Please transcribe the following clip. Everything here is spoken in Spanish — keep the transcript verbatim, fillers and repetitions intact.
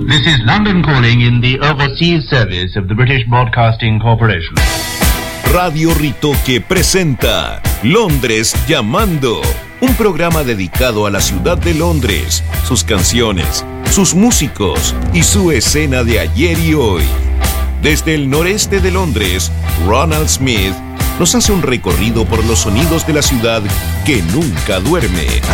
This is London calling in the overseas service of the British Broadcasting Corporation. Radio Ritoque presenta Londres Llamando, un programa dedicado a la ciudad de Londres, sus canciones, sus músicos y su escena de ayer y hoy. Desde el noreste de Londres, Ronald Smith nos hace un recorrido por los sonidos de la ciudad que nunca duerme.